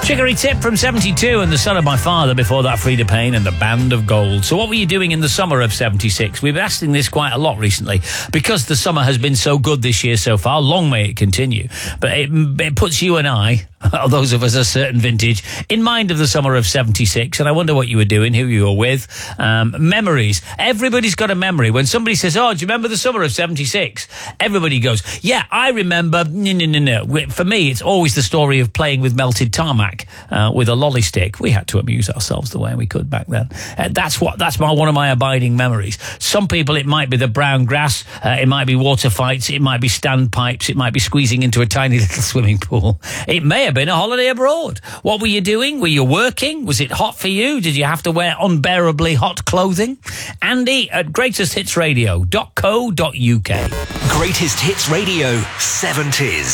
Chicory Tip from 72 and The Son of My Father, before that Frida Payne and The Band of Gold. So what were you doing in the summer of 76? We've been asking this quite a lot recently because the summer has been so good this year so far. Long may it continue. But it puts you and I, those of us a certain vintage, in mind of the summer of 76. And I wonder what you were doing, who you were with. Memories. Everybody's got a memory. When somebody says, oh, do you remember the summer of 76? Everybody goes, yeah, I remember. No. For me, it's always the story of playing with melted tarmac. With a lolly stick. We had to amuse ourselves the way we could back then. That's one of my abiding memories. Some people, it might be the brown grass, it might be water fights, it might be standpipes, it might be squeezing into a tiny little swimming pool. It may have been a holiday abroad. What were you doing? Were you working? Was it hot for you? Did you have to wear unbearably hot clothing? Andy at greatesthitsradio.co.uk. Greatest Hits Radio 70s.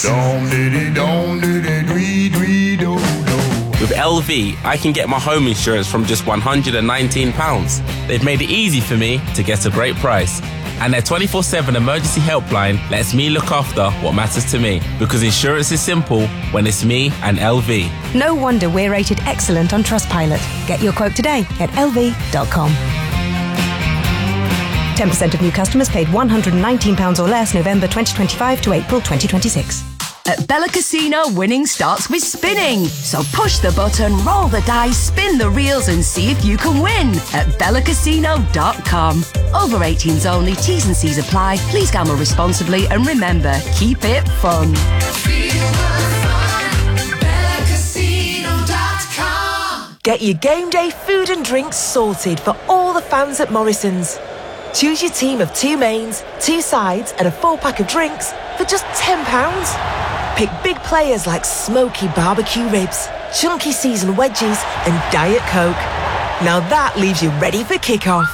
With LV, I can get my home insurance from just £119. They've made it easy for me to get a great price. And their 24/7 emergency helpline lets me look after what matters to me. Because insurance is simple when it's me and LV. No wonder we're rated excellent on Trustpilot. Get your quote today at lv.com. 10% of new customers paid £119 or less November 2025 to April 2026. At Bella Casino, winning starts with spinning. So push the button, roll the dice, spin the reels and see if you can win at bellacasino.com. Over 18s only, T's and C's apply. Please gamble responsibly and remember, keep it fun. Get your game day food and drinks sorted for all the fans at Morrison's. Choose your team of 2 mains, 2 sides and a 4-pack of drinks for just £10. Pick big players like smoky barbecue ribs, chunky seasoned wedges and Diet Coke. Now that leaves you ready for kick-off.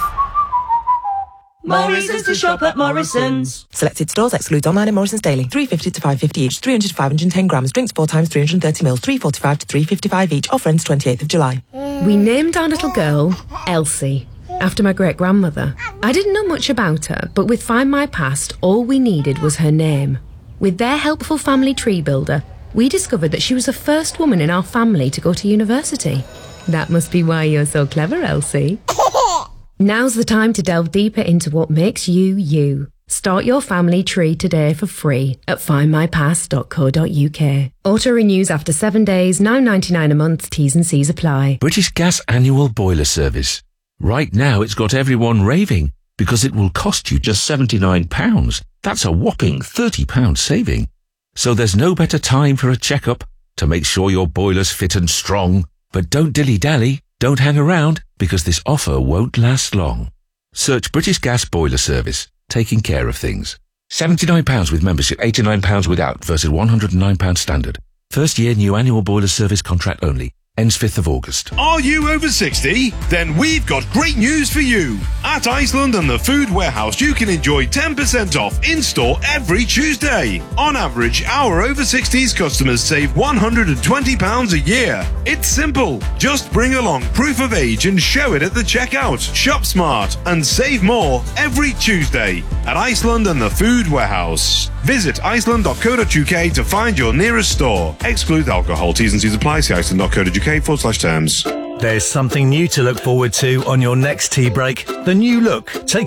Morrison's to shop at Morrison's. Selected stores excludes online and Morrison's daily. £3.50 to £5.50 each, 300 to 510 grams. Drinks 4 times 330 mils, £3.45 to £3.55 each. Offer ends 28th of July. We named our little girl Elsie, after my great-grandmother. I didn't know much about her, but with Find My Past, all we needed was her name. With their helpful family tree builder, we discovered that she was the first woman in our family to go to university. That must be why you're so clever, Elsie. Now's the time to delve deeper into what makes you, you. Start your family tree today for free at findmypast.co.uk. Auto renews after 7 days, £9.99 a month, T's and C's apply. British Gas annual boiler service. Right now it's got everyone raving because it will cost you just £79. That's a whopping £30 saving. So there's no better time for a checkup to make sure your boiler's fit and strong. But don't dilly-dally, don't hang around, because this offer won't last long. Search British Gas Boiler Service, taking care of things. £79 with membership, £89 without versus £109 standard. First year new annual boiler service contract only. Ends 5th of August. Are you over 60? Then we've got great news for you. At Iceland and the Food Warehouse, you can enjoy 10% off in-store every Tuesday. On average, our over 60s customers save £120 a year. It's simple. Just bring along proof of age and show it at the checkout. Shop smart and save more every Tuesday at Iceland and the Food Warehouse. Visit iceland.co.uk to find your nearest store. Exclude alcohol. T's and C's apply. See iceland.co.uk/terms. There's something new to look forward to on your next tea break. The new look,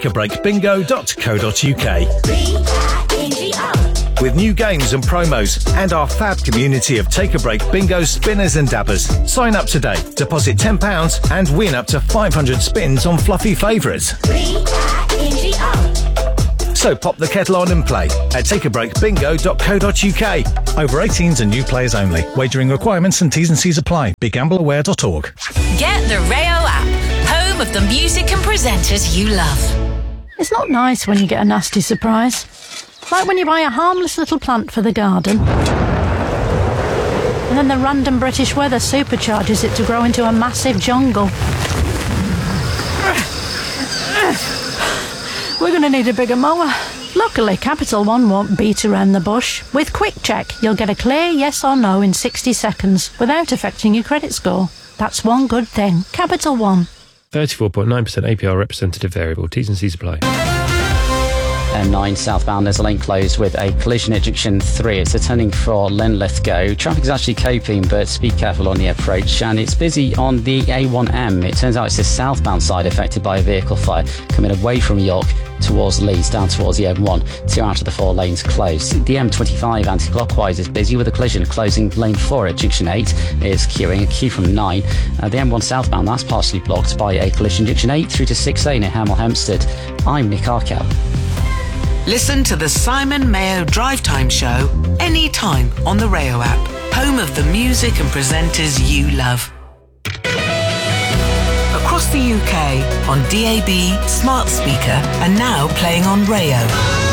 takeabreakbingo.co.uk. With new games and promos and our fab community of Take a Break bingo spinners and dabbers. Sign up today, deposit £10 and win up to 500 spins on fluffy favourites. So pop the kettle on and play at takeabreakbingo.co.uk. Over 18s and new players only. Wagering requirements and T's and C's apply. BeGambleAware.org. Get the Rayo app, home of the music and presenters you love. It's not nice when you get a nasty surprise. Like when you buy a harmless little plant for the garden, and then the random British weather supercharges it to grow into a massive jungle. We're going to need a bigger mower. Luckily, Capital One won't beat around the bush. With Quick Check, you'll get a clear yes or no in 60 seconds without affecting your credit score. That's one good thing. Capital One. 34.9% APR representative variable. T's and C's apply. M9 southbound, there's a lane closed with a collision at junction 3. It's a turning for Linlithgow. Traffic's actually coping, but be careful on the approach. And it's busy on the A1M. It turns out it's the southbound side affected by a vehicle fire coming away from York towards Leeds, down towards the M1. 2 out of the 4 lanes closed. The M25 anti-clockwise is busy with a collision closing lane 4 at junction 8. It's queuing, a queue from 9. The M1 southbound, that's partially blocked by a collision junction 8 through to 6A near Hemel Hempstead. I'm Nick Arkell. Listen to the Simon Mayo Drive Time Show anytime on the Rayo app, home of the music and presenters you love. Across the UK on DAB, smart speaker, and now playing on Rayo.